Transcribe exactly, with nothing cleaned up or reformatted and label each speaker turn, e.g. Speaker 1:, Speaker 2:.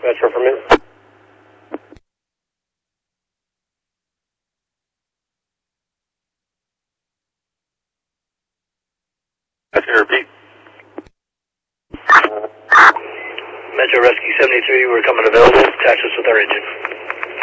Speaker 1: Metro from in.
Speaker 2: That's your repeat.
Speaker 3: Metro Rescue seventy-three, we're coming available. Attach us with our engine.